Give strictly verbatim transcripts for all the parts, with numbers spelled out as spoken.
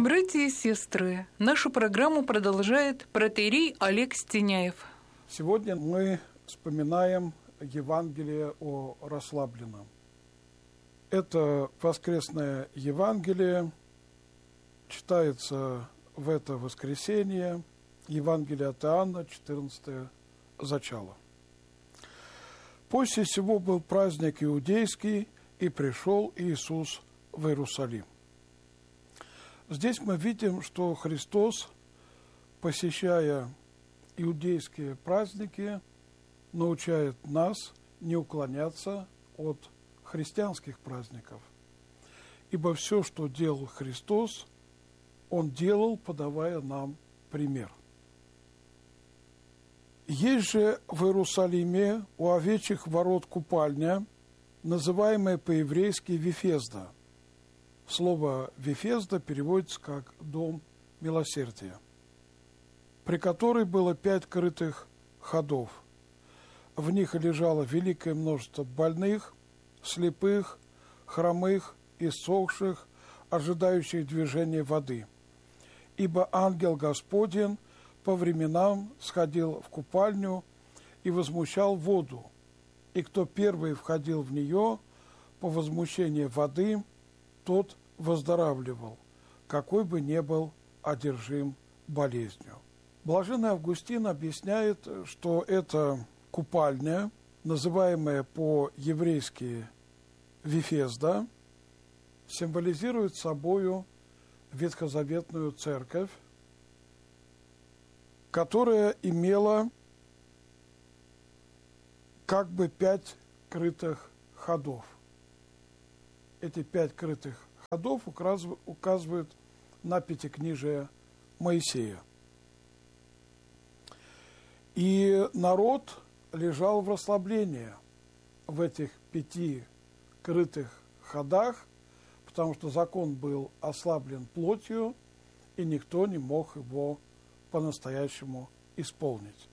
Братья и сестры, нашу программу продолжает протоиерей Олег Стеняев. Сегодня мы вспоминаем Евангелие о расслабленном. Это воскресное Евангелие читается в это воскресенье, Евангелие от Иоанна, четырнадцатое зачало. После сего был праздник иудейский, и пришел Иисус в Иерусалим. Здесь мы видим, что Христос, посещая иудейские праздники, научает нас не уклоняться от христианских праздников. Ибо все, что делал Христос, Он делал, подавая нам пример. Есть же в Иерусалиме у овечьих ворот купальня, называемая по-еврейски Вифезда. Слово «Вифезда» переводится как «дом милосердия», при которой было пять крытых ходов. В них лежало великое множество больных, слепых, хромых, иссохших, ожидающих движения воды. Ибо ангел Господень по временам сходил в купальню и возмущал воду, и кто первый входил в нее по возмущению воды, тот выздоравливал, какой бы ни был одержим болезнью. Блаженный Августин объясняет, что эта купальня, называемая по-еврейски Вифезда, символизирует собою ветхозаветную церковь, которая имела как бы пять крытых ходов. Эти пять крытых ходов указывают на пятикнижие Моисея. И народ лежал в расслаблении в этих пяти крытых ходах, потому что закон был ослаблен плотью, и никто не мог его по-настоящему исполнить.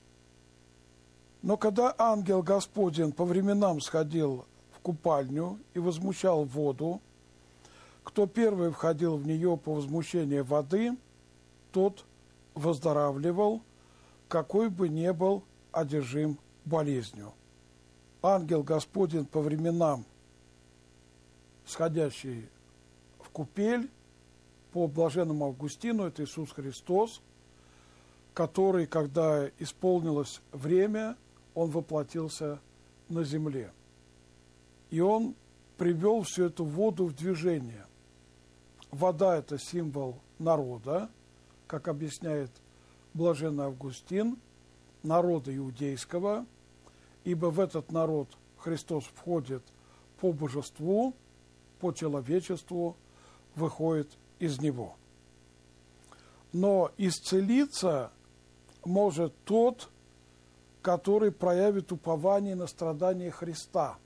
Но когда ангел Господень по временам сходил в купальню и возмущал воду, кто первый входил в нее по возмущению воды, тот выздоравливал, какой бы ни был одержим болезнью. Ангел Господень по временам, сходящий в купель, по блаженному Августину, это Иисус Христос, который, когда исполнилось время, Он воплотился на земле. И Он привел всю эту воду в движение. Вода – это символ народа, как объясняет блаженный Августин, народа иудейского, ибо в этот народ Христос входит по божеству, по человечеству, выходит из него. Но исцелиться может тот, который проявит упование на страдания Христа.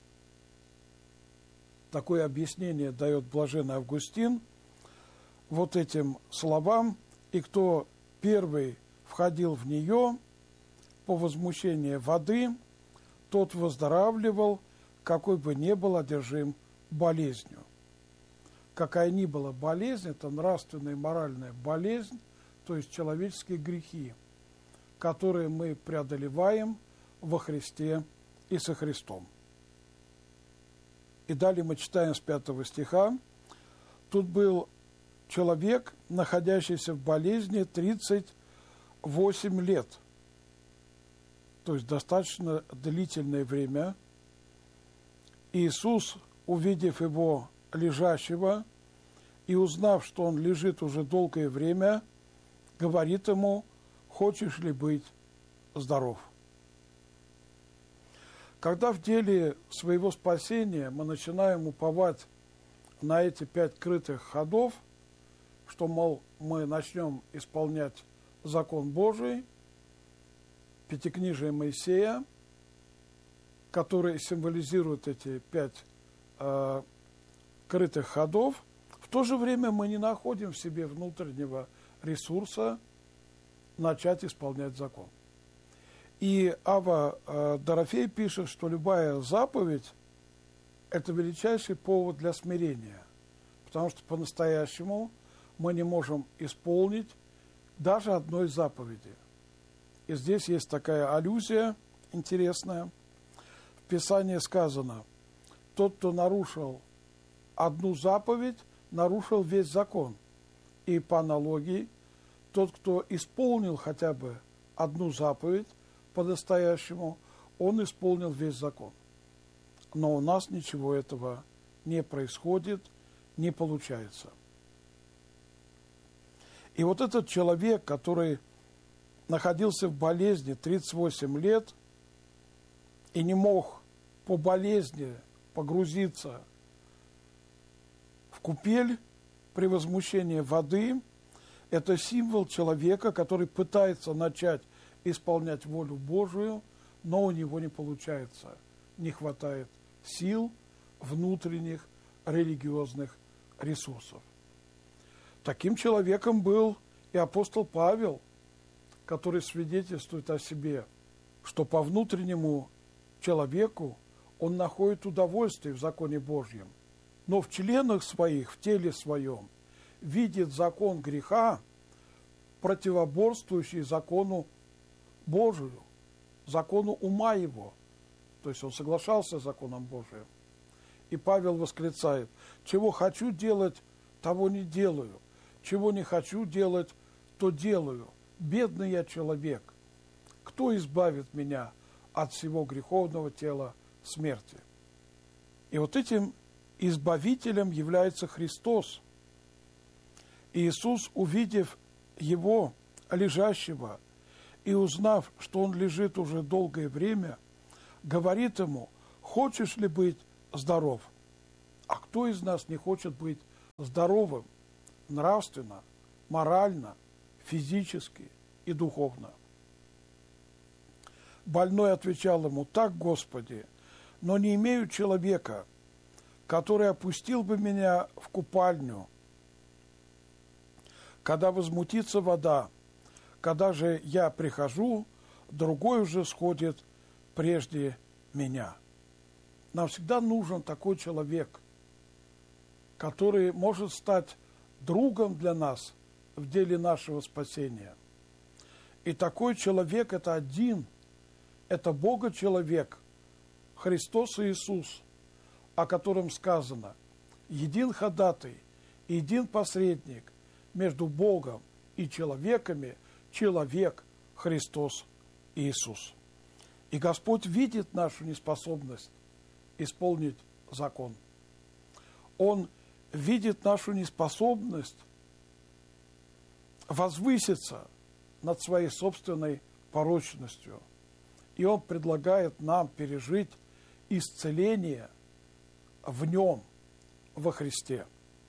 Такое объяснение дает блаженный Августин вот этим словам: «И кто первый входил в нее по возмущению воды, тот выздоравливал, какой бы ни был одержим болезнью». Какая ни была болезнь, это нравственная и моральная болезнь, то есть человеческие грехи, которые мы преодолеваем во Христе и со Христом. И далее мы читаем с пятого стиха. Тут был человек, находящийся в болезни тридцать восемь лет, то есть достаточно длительное время. Иисус, увидев его лежащего и узнав, что он лежит уже долгое время, говорит ему: «Хочешь ли быть здоров?» Когда в деле своего спасения мы начинаем уповать на эти пять крытых ходов, что, мол, мы начнем исполнять закон Божий, пятикнижие Моисея, который символизирует эти пять э, крытых ходов, в то же время мы не находим в себе внутреннего ресурса начать исполнять закон. И Ава э, Дорофей пишет, что любая заповедь – это величайший повод для смирения, потому что по-настоящему мы не можем исполнить даже одной заповеди. И здесь есть такая аллюзия интересная. В Писании сказано: тот, кто нарушил одну заповедь, нарушил весь закон. И по аналогии, тот, кто исполнил хотя бы одну заповедь по-настоящему, он исполнил весь закон. Но у нас ничего этого не происходит, не получается. И вот этот человек, который находился в болезни тридцать восемь лет и не мог по болезни погрузиться в купель при возмущении воды, это символ человека, который пытается начать исполнять волю Божию, но у него не получается. Не хватает сил, внутренних религиозных ресурсов. Таким человеком был и апостол Павел, который свидетельствует о себе, что по внутреннему человеку он находит удовольствие в законе Божьем, но в членах своих, в теле своем, видит закон греха, противоборствующий закону Божию, закону ума его. То есть он соглашался с законом Божиим. И Павел восклицает: чего хочу делать, того не делаю, чего не хочу делать, то делаю. Бедный я человек, кто избавит меня от всего греховного тела смерти? И вот этим избавителем является Христос. И Иисус, увидев его лежащего и узнав, что он лежит уже долгое время, говорит ему: хочешь ли быть здоров? А кто из нас не хочет быть здоровым нравственно, морально, физически и духовно? Больной отвечал ему: так, Господи, но не имею человека, который опустил бы меня в купальню, когда возмутится вода. Когда же я прихожу, другой уже сходит прежде меня. Нам всегда нужен такой человек, который может стать другом для нас в деле нашего спасения. И такой человек – это один, это Бога-человек, Христос Иисус, о котором сказано: един ходатай, един посредник между Богом и человеками, человек Христос Иисус. И Господь видит нашу неспособность исполнить закон. Он видит нашу неспособность возвыситься над своей собственной порочностью. И Он предлагает нам пережить исцеление в Нем, во Христе.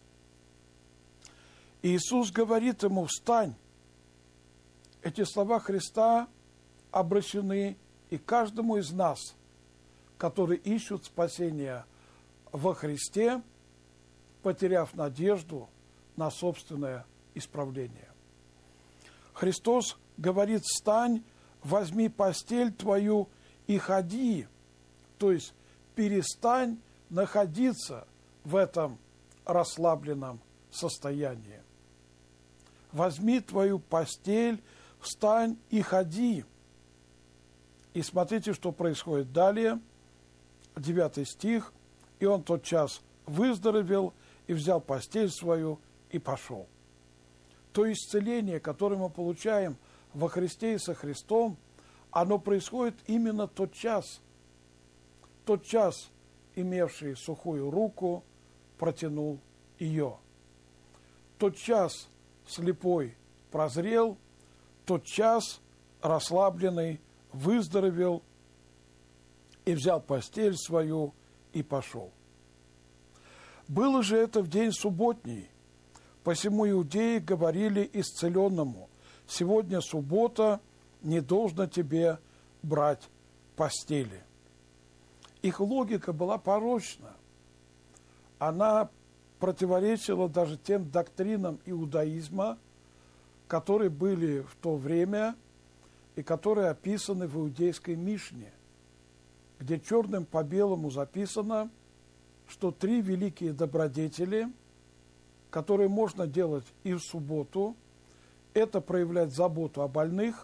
И Иисус говорит ему: встань. Эти слова Христа обращены и каждому из нас, которые ищут спасения во Христе, потеряв надежду на собственное исправление. Христос говорит: встань, возьми постель твою и ходи. То есть перестань находиться в этом расслабленном состоянии. Возьми твою постель, встань и ходи. И смотрите, что происходит далее. Девятый стих. И он тотчас выздоровел и взял постель свою и пошел. То исцеление, которое мы получаем во Христе и со Христом, оно происходит именно тот час. Тот час, имевший сухую руку, протянул ее. Тот час слепой прозрел, тот час расслабленный выздоровел и взял постель свою и пошел. Было же это в день субботний, посему иудеи говорили исцеленному: сегодня суббота, не должно тебе брать постели. Их логика была порочна. Она противоречила даже тем доктринам иудаизма, которые были в то время и которые описаны в иудейской Мишне, где черным по белому записано, что три великие добродетели которые можно делать и в субботу, это проявлять заботу о больных,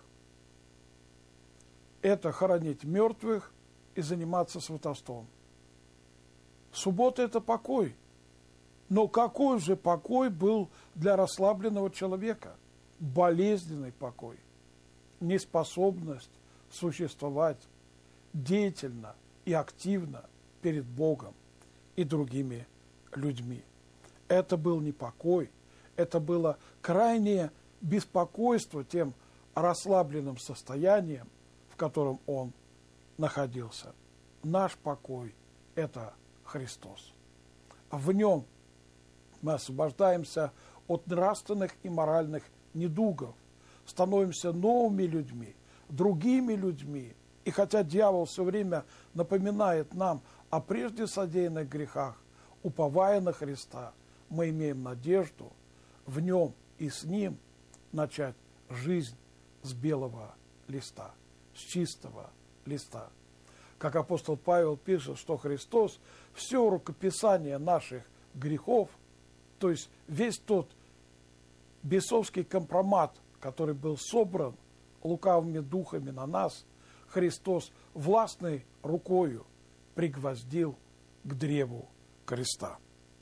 это хоронить мертвых и заниматься сватовством. Суббота – это покой. Но какой же покой был для расслабленного человека? Болезненный покой, неспособность существовать деятельно и активно перед Богом и другими людьми. Это был не покой, это было крайнее беспокойство тем расслабленным состоянием, в котором он находился. Наш покой – это Христос. В нем мы освобождаемся от нравственных и моральных недугов, становимся новыми людьми, другими людьми. И хотя дьявол все время напоминает нам о прежде содеянных грехах, уповая на Христа, мы имеем надежду в нем и с ним начать жизнь с белого листа, с чистого листа. Как апостол Павел пишет, что Христос все рукописание наших грехов, то есть весь тот бесовский компромат, который был собран лукавыми духами на нас, Христос властной рукою пригвоздил к древу креста.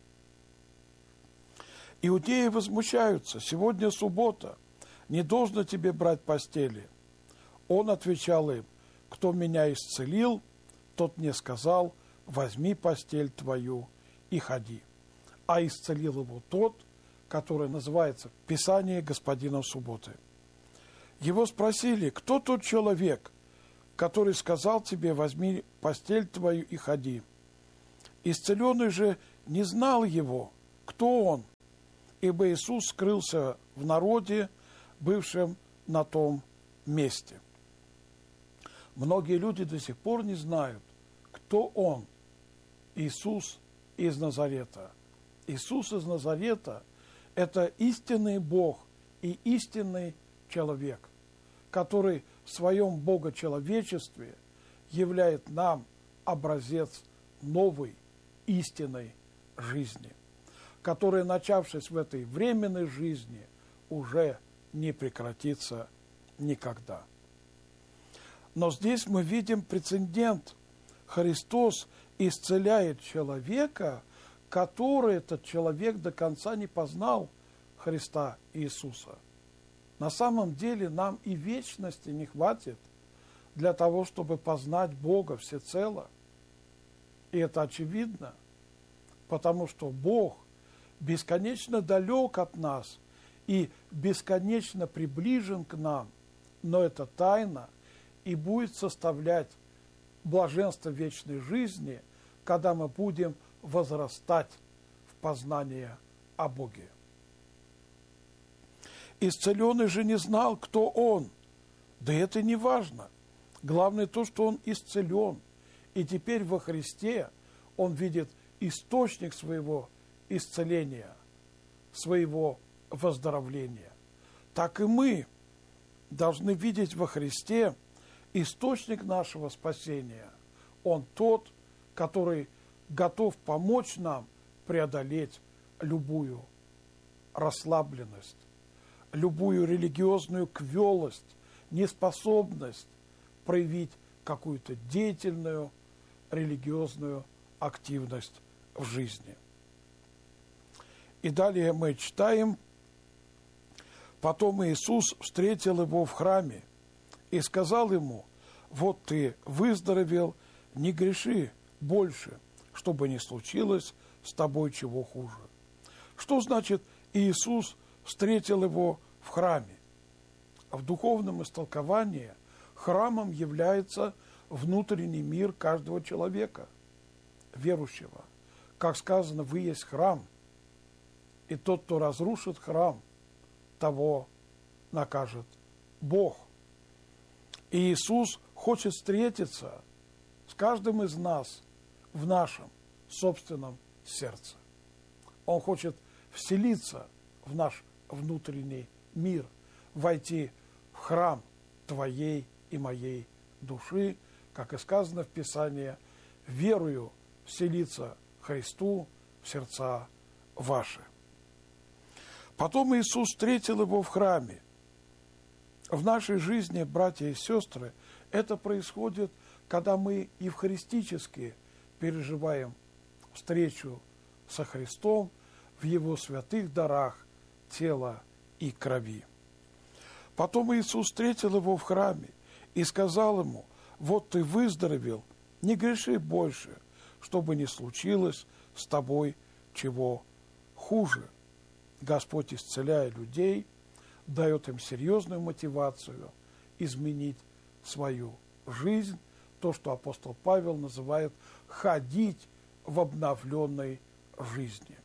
Иудеи возмущаются: сегодня суббота, не должно тебе брать постели. Он отвечал им: кто меня исцелил, тот мне сказал: возьми постель твою и ходи. А исцелил его тот, который называется в Писании господином субботы. Его спросили: кто тот человек, который сказал тебе: возьми постель твою и ходи? Исцеленный же не знал его, кто он, ибо Иисус скрылся в народе, бывшем на том месте. Многие люди до сих пор не знают, кто он, Иисус из Назарета. Иисус из Назарета – это истинный Бог и истинный человек, который в своем богочеловечестве являет нам образец новой истинной жизни, которая, начавшись в этой временной жизни, уже не прекратится никогда. Но здесь мы видим прецедент. Христос исцеляет человека, который этот человек до конца не познал Христа Иисуса. На самом деле нам и вечности не хватит для того, чтобы познать Бога всецело. И это очевидно, потому что Бог бесконечно далек от нас и бесконечно приближен к нам, но это тайна и будет составлять блаженство вечной жизни, когда мы будем возрастать в познание о Боге. Исцеленный же не знал, кто он. Да это не важно. Главное то, что он исцелен. И теперь во Христе он видит источник своего исцеления, своего выздоровления. Так и мы должны видеть во Христе источник нашего спасения. Он тот, который готов помочь нам преодолеть любую расслабленность, любую религиозную квелость, неспособность проявить какую-то деятельную религиозную активность в жизни. И далее мы читаем: потом Иисус встретил его в храме и сказал ему: вот ты выздоровел, не греши больше, чтобы не случилось с тобой чего хуже. Что значит Иисус встретил его в храме? В духовном истолковании храмом является внутренний мир каждого человека, верующего. Как сказано, вы есть храм, и тот, кто разрушит храм, того накажет Бог. И Иисус хочет встретиться с каждым из нас в нашем собственном сердце. Он хочет вселиться в наш внутренний мир, войти в храм твоей и моей души, как и сказано в Писании: верою вселиться Христу в сердца ваши. Потом Иисус встретил его в храме. В нашей жизни, братья и сестры, это происходит, когда мы евхаристически переживаем встречу со Христом в Его святых дарах тела и крови. Потом Иисус встретил его в храме и сказал ему: «Вот ты выздоровел, не греши больше, чтобы не случилось с тобой чего хуже». Господь, исцеляя людей, дает им серьезную мотивацию изменить свою жизнь, то, что апостол Павел называет «ходить в обновленной жизни».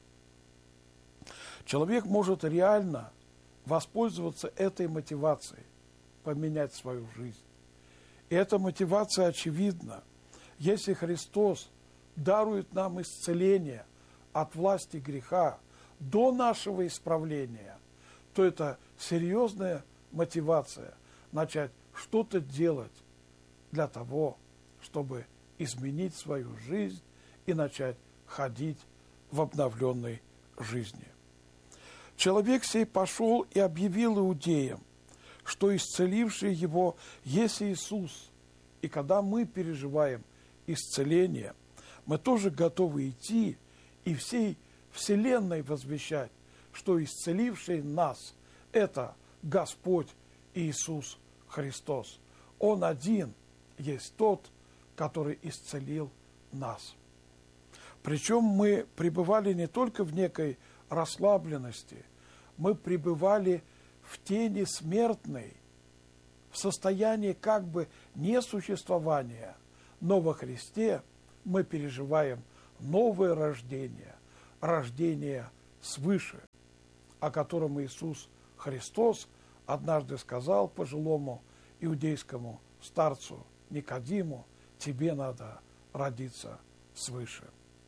Человек может реально воспользоваться этой мотивацией, поменять свою жизнь. И эта мотивация очевидна. Если Христос дарует нам исцеление от власти греха до нашего исправления, то это серьезная мотивация начать что-то делать для того, чтобы изменить свою жизнь и начать ходить в обновленной жизни. Человек сей пошел и объявил иудеям, что исцеливший его есть Иисус. И когда мы переживаем исцеление, мы тоже готовы идти и всей вселенной возвещать, что исцеливший нас – это Господь Иисус Христос. Он один есть тот, который исцелил нас. Причем мы пребывали не только в некой расслабленности, мы пребывали в тени смертной, в состоянии как бы несуществования, но во Христе мы переживаем новое рождение, рождение свыше, о котором Иисус Христос однажды сказал пожилому иудейскому старцу Никодиму: тебе надо родиться свыше.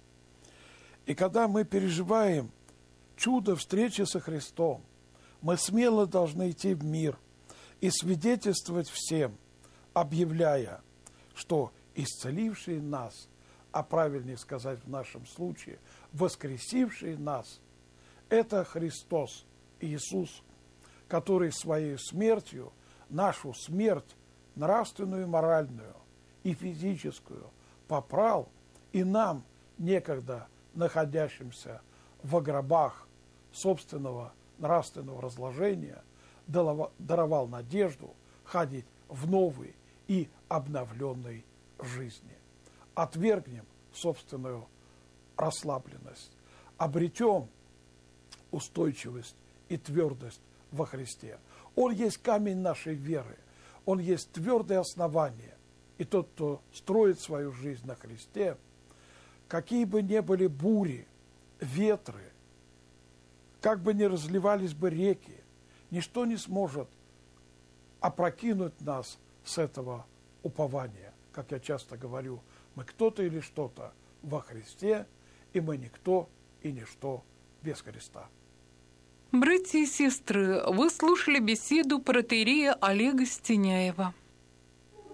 И когда мы переживаем чудо встречи со Христом, мы смело должны идти в мир и свидетельствовать всем, объявляя, что исцеливший нас, а правильнее сказать в нашем случае, воскресивший нас, это Христос, Иисус, который своей смертью нашу смерть, нравственную и моральную, и физическую, попрал, и нам, некогда находящимся во гробах собственного нравственного разложения, даровал надежду ходить в новой и обновленной жизни. Отвергнем собственную расслабленность, обретем устойчивость и твердость во Христе. Он есть камень нашей веры, Он есть твердое основание. И тот, кто строит свою жизнь на Христе, какие бы ни были бури, ветры, как бы ни разливались бы реки, ничто не сможет опрокинуть нас с этого упования. Как я часто говорю, мы кто-то или что-то во Христе, и мы никто и ничто без Христа. Братья и сестры, вы слушали беседу протоиерея Олега Стеняева.